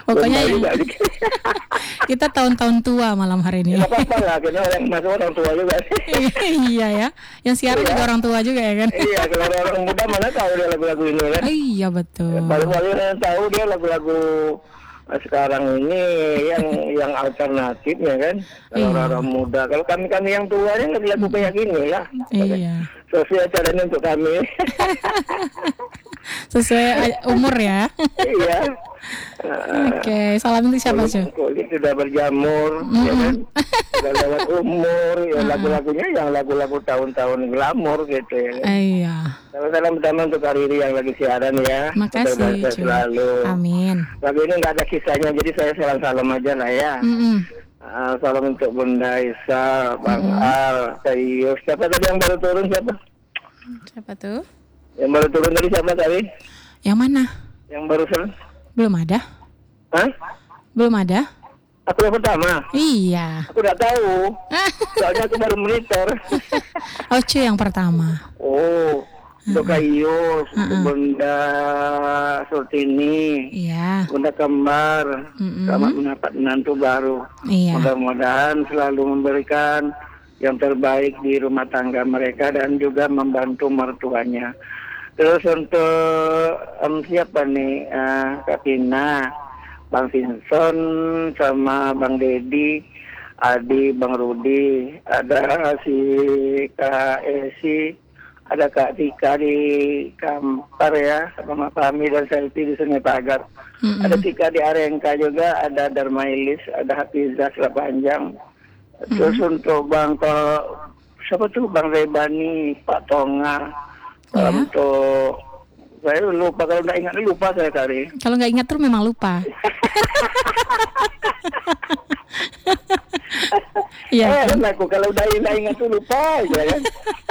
Pokoknya juga. kita tahun-tahun tua malam hari ini. Nggak apa-apa lah, kita yang masuk orang tua juga. Iya ya, yang siaran juga orang tua juga ya kan. Iya, kalau orang muda mana tahu dia lagu-lagu ini kan. Iya betul. Paling-paling yang tahu dia lagu-lagu sekarang ini yang alternatif ya kan. Kalau orang muda, kalau kami yang tua ini lagu kayak gini ya. Iya. Sesuai acaranya untuk kami. Sesuai umur ya. Iya. Oke, salam untuk siapa sih? Kulit sudah berjamur, ya kan? Sudah lewat umur, ya lagu-lagunya yang lagu-lagu tahun-tahun glamor gitu ya. Kan? Iya. Salam pertama untuk Kariri yang lagi siaran ya. Makasih. Selalu. Amin. Lagu ini nggak ada kisahnya, jadi saya salam-salam aja lah ya. Salam untuk Bunda Isa, Bang Al, Sayus. Siapa tadi yang baru turun siapa? Siapa tuh? Yang baru turun tadi siapa tadi? Yang mana? Yang baru turun? Belum ada. Hah? Belum ada? Aku yang pertama. Iya. Aku udah tahu. Soalnya aku baru monitor. Oce yang pertama. Oh, Dokayus, Bunda Sultini, Iya. Bunda Kembar, selamat mendapat menantu baru. Iya. Mudah-mudahan selalu memberikan yang terbaik di rumah tangga mereka dan juga membantu mertuanya. Terus untuk siapa nih, Kak Tina, Bang Vincent, sama Bang Dedi, Adi, Bang Rudi, ada si Kak Esi, ada Kak Tika di Kampar ya, sama Fahmi dan Selvi di Sungai Pagar. Ada Tika di Arengka juga, ada Darmailis, ada Hafizah Selapanjang. Terus untuk Bang siapa tuh Bang Rebani, Pak Tonga. Untuk saya lupa, kalau nggak ingat lupa saya tadi. Kalau nggak ingat tuh memang lupa. Iya. Aku kalau udah ingat tuh lupa aja kan.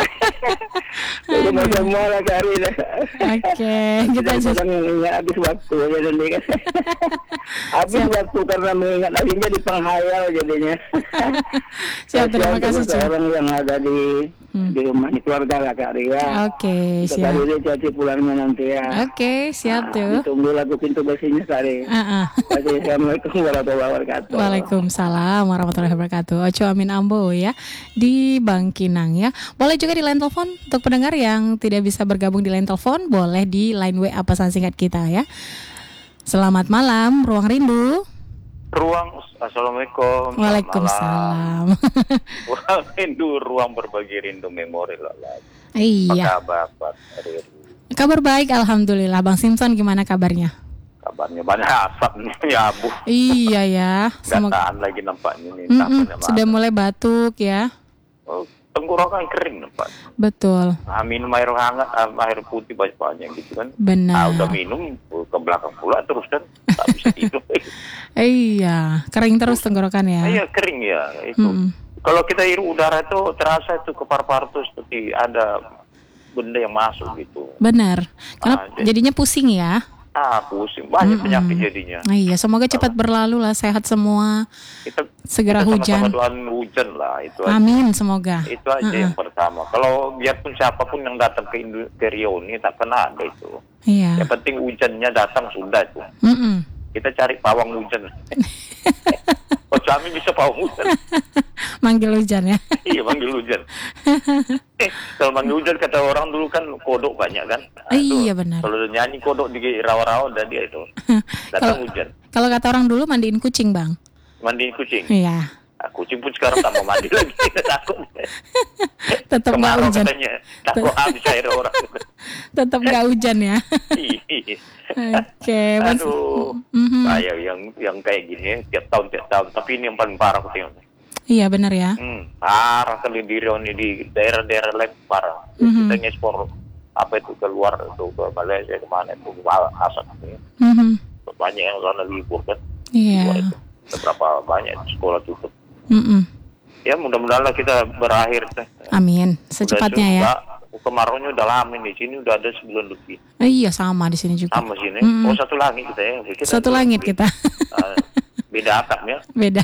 Jadi semua lah hari ini. Oke, kita ingat habis waktu ya nanti kan. Habis waktu karena mengingat akhirnya di penghayal jadinya. Siap, terima kasih orang yang ada di rumah di keluarga lah Kak Ria. Oke, siap. Tadi dia jadi pulangnya nanti ya. Oke, siap tuh. Tunggu lagu pintu bersihnya Kak Ria. Assalamualaikum warahmatullahi wabarakatuh. Waalaikumsalam warahmatullahi wabarakatuh. Oco Amin Ambo ya di Bangkinang ya. Boleh juga di line telepon untuk pendengar yang tidak bisa bergabung di line telepon, boleh di line WA pesan singkat kita ya. Selamat malam, Ruang Rindu. Assalamualaikum. Waalaikumsalam. Ruang rindu, ruang berbagi rindu memori lah. Iya. Apa kabar Pak Riri? Kabar baik, alhamdulillah. Bang Simpson gimana kabarnya? Kabarnya banyak asap nih ya Bu. Iya ya. Gataan lagi nampaknya nih. Sudah mulai batuk ya. Tenggorokan kering Pak. Betul. Minum air hangat, air putih banyak gitu kan. Benar. Udah minum ke belakang pula terus kan tak bisa tidur. Iya, kering terus tenggorokan ya. Iya kering ya itu. Kalau kita hirup udara itu terasa itu ke paru-paru tuh seperti ada benda yang masuk gitu. Benar. Karena jadinya pusing ya. Pusing, banyak penyakit jadinya. Iya, semoga cepat berlalu lah, sehat semua. Kita segera hujan. Sama-sama doain hujan lah itu. Amin, semoga. Itu aja yang pertama. Kalau biarpun siapapun yang datang ke Riau ini tak pernah ada itu. Iya. Yang penting hujannya datang sudah itu. Kita cari pawang hujan. Kami bisa pawang hujan. Manggil hujan ya. Iya, manggil hujan. Kalau manggil hujan kata orang dulu kan kodok banyak kan. Iya benar. Kalau nyanyi kodok di rawa-rawa udah dia itu. Datang hujan. Kalau kata orang dulu mandiin kucing, Bang. Mandiin kucing? Iya. Kucing pun sekarang tak mau mandi lagi. Takut. Tetap nggak hujan. Takut habis air orang. Tetap nggak hujan ya. Oke. Aduh. Saya yang kayak gini tiap tahun. Tapi ini yang paling parah aku tengok. Iya benar ya. Parah kali di Riau ini di daerah-daerah lain parah. Kita ngekspor apa itu keluar itu ke Malaysia kemana itu asap ini. Banyak yang sana libur kan. Iya. Berapa banyak sekolah tutup. Ya mudah-mudahan lah kita berakhir. Amin. Secepatnya ya. Kemaraunya udah lama di sini udah ada sebulan lebih. Iya sama di sini juga. Sama sini. Satu langit kita ya. Satu langit kita. Beda atap ya. Beda.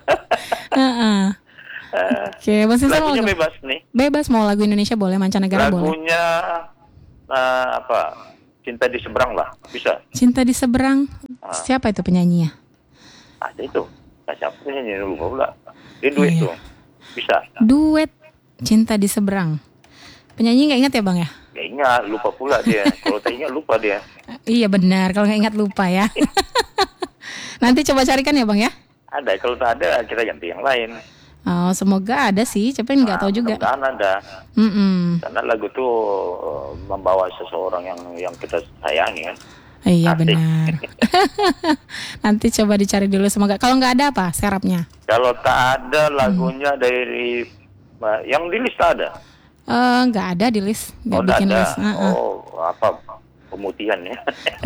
Oke, Mas Simpson lagunya bebas nih. Bebas mau lagu Indonesia boleh, mancanegara boleh. Lagunya apa? Cinta di Seberang lah, bisa. Cinta di Seberang. Siapa itu penyanyinya? Ada itu. Siapa penyanyi lupa pula. Dia duet tuh. Bisa. Duet Cinta di Seberang. Penyanyi nggak ingat ya Bang ya? Nggak ingat, lupa pula dia. Kalau tak ingat lupa dia. Iya benar, kalau nggak ingat lupa ya. Nanti coba carikan ya Bang ya. Ada, kalau tak ada kita ganti yang lain. Oh, semoga ada sih, tapi nggak tahu juga. Mudah-mudahan ada. Karena lagu itu membawa seseorang yang kita sayangi kan. Iya benar. Nanti coba dicari dulu, semoga. Kalau nggak ada apa serapnya? Kalau tak ada lagunya dari yang di list ada. Nggak ada di list, nggak bikin ada. list. Oh, apa pemutihan ya?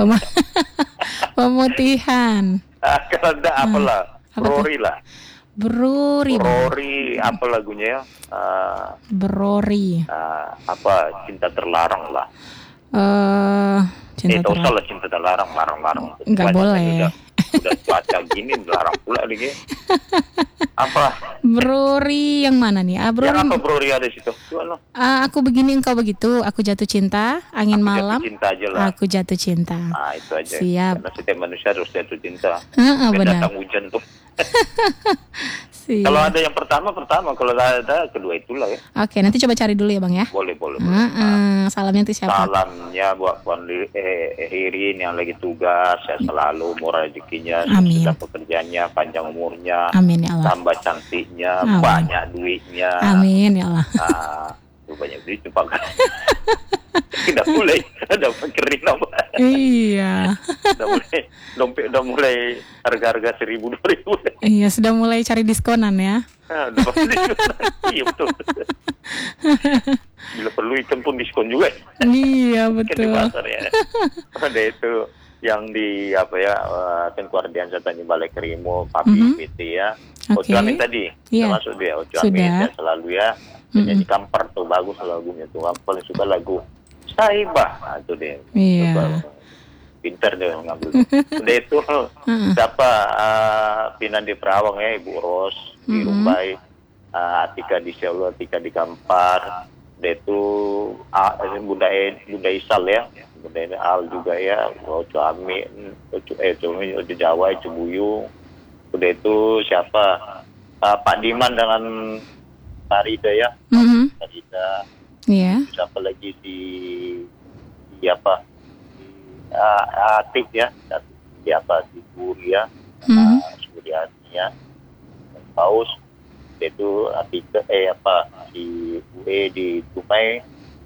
Pemutihan. Kalau ada apalah, Brori lah. Brori, apa lagunya ya? Brori. Apa Cinta Terlarang lah. Cinta Terlarang. Salah Cinta Terlarang, larang. Nggak boleh. Udah cuaca gini larang pula lagi. Apa? Brori yang mana nih? Brori. Yang apa Brori ada di situ? Aku begini engkau begitu, aku jatuh cinta, angin aku malam. Jatuh cinta aja lah. Aku jatuh cinta. Itu aja. Siap. Karena setiap manusia harus jatuh cinta. Benar. Datang hujan tuh. Kalau ada yang pertama, kalau ada kedua itulah ya. Oke, nanti coba cari dulu ya Bang ya. Boleh. Salamnya itu siapa? Salamnya buat Puan Hirin yang lagi tugas, saya selalu murah rezekinya, sudah pekerjaannya, panjang umurnya, amin ya Allah. Tambah cantiknya, banyak duitnya. Amin ya Allah. Banyak duit cepat kan. Tidak boleh ada kering apa. Iya. Dompet udah mulai harga 1.000 2.000. Iya, sudah mulai cari diskonan ya. Iya betul. Bila perlu ikan pun diskon juga. Iya betul. Di pasar ya. Ada itu yang di Tengku Ardiansyah Tanjung Balai Kerimo, Papi PT ya. Ocu Amin tadi, termasuk dia. Ocu Amin ya selalu ya. Penyanyi Kampar tuh bagus lagunya tuh. Aku paling suka lagu Saibah. Itu dia. Iya. Pintar dia ngambil. Udah itu siapa Pinan di Perawang ya, Ibu Ros di Rumbai, Atika di Solo, Atika di Kampar. Udah itu Bunda Isal ya, Bunda Al juga ya, Ocu Amin, Ocu Jawa, Ocu Buyu. Udah itu siapa Pak Diman dengan Farida ya, Farida. Iya. Siapa lagi di Atik ya, di Buria, Suryani ya, Paus, itu Atika di UE di Dumai,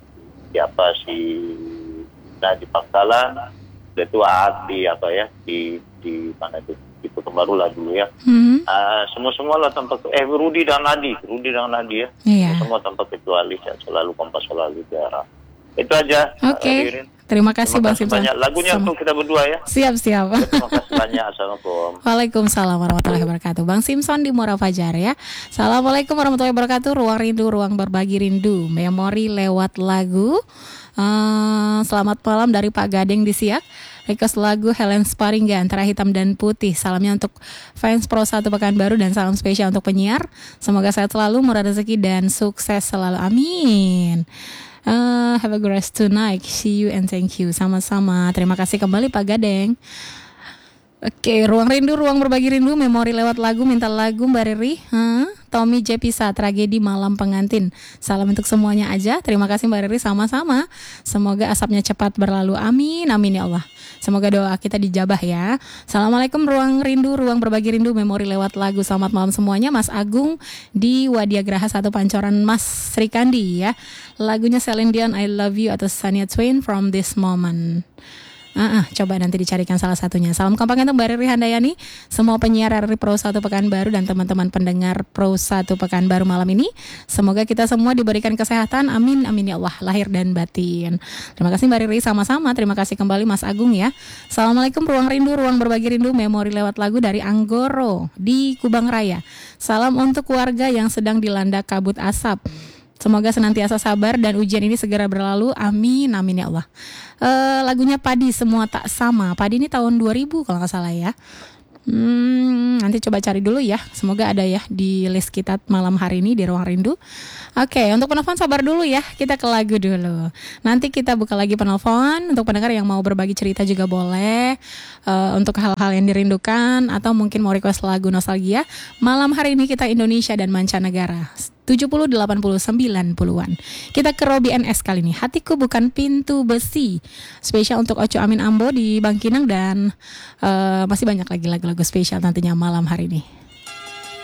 di Pangkalan, itu di mana itu di Pekanbaru lah dulu ya. Semua lah tanpa Rudi dan Nadi ya. Iya. Semua tanpa kecuali ya, selalu kompas selalu daerah. Itu aja. Oke. Terima kasih Bang Simpson. Lagunya untuk kita berdua ya. Siap. Terima kasih banyak. Assalamualaikum. Waalaikumsalam warahmatullahi wabarakatuh. Bang Simpson di Muara Fajar ya. Assalamualaikum warahmatullahi wabarakatuh. Ruang rindu, ruang berbagi rindu. Memori lewat lagu. Selamat malam dari Pak Gading di Siak. Request lagu Helen Sparingga Antara Hitam dan Putih. Salamnya untuk fans Pro 1 Pekanbaru dan salam spesial untuk penyiar. Semoga sehat selalu, murah rezeki dan sukses selalu. Amin. Have a good rest tonight. See you and thank you. Sama-sama. Terima kasih kembali Pak Gadeng. Oke, ruang rindu, ruang berbagi rindu. Memori lewat lagu, minta lagu Mbak Riri. Tommy J. Pisa, Tragedi Malam Pengantin. Salam untuk semuanya aja. Terima kasih Mbak Riri, sama-sama. Semoga asapnya cepat berlalu. Amin, amin ya Allah. Semoga doa kita dijabah ya. Assalamualaikum, ruang rindu, ruang berbagi rindu. Memori lewat lagu. Selamat malam semuanya. Mas Agung di Wadiagraha 1 Pancoran, Mas Sri Kandi ya. Lagunya Celine Dion, I Love You atau Shania Twain, From This Moment. Coba nanti dicarikan salah satunya. Salam kompak untuk Mbak Riri Handayani, semua penyiar RRI Pro 1 Pekanbaru dan teman-teman pendengar Pro 1 Pekanbaru malam ini. Semoga kita semua diberikan kesehatan. Amin, amin ya Allah, lahir dan batin. Terima kasih Mbak Riri, sama-sama. Terima kasih kembali Mas Agung ya. Assalamualaikum, ruang rindu, ruang berbagi rindu. Memori lewat lagu dari Anggoro di Kubang Raya. Salam untuk warga yang sedang dilanda kabut asap. Semoga senantiasa sabar dan ujian ini segera berlalu. Amin, amin ya Allah. Lagunya Padi, Semua Tak Sama. Padi ini tahun 2000 kalau nggak salah ya. Nanti coba cari dulu ya. Semoga ada ya di list kita malam hari ini di Ruang Rindu. Oke, untuk penelpon sabar dulu ya. Kita ke lagu dulu. Nanti kita buka lagi penelpon. Untuk pendengar yang mau berbagi cerita juga boleh. Untuk hal-hal yang dirindukan atau mungkin mau request lagu nostalgia. Malam hari ini kita Indonesia dan mancanegara. 70, 80, 90-an. Kita ke Robi NS kali ini. Hatiku bukan pintu besi. Spesial untuk Ocho Amin Ambo di Bangkinang dan masih banyak lagi lagu-lagu spesial nantinya malam hari ini.